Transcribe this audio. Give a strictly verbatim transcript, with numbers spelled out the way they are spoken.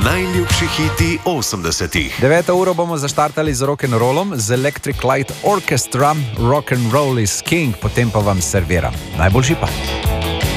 Najljubši hiti osemdesetih. Deveto uro bomo zaštartali z rock'n'rollom, z Electric Light Orchestra, Rock'n'Roll is King, potem pa vam serviram najboljši pa.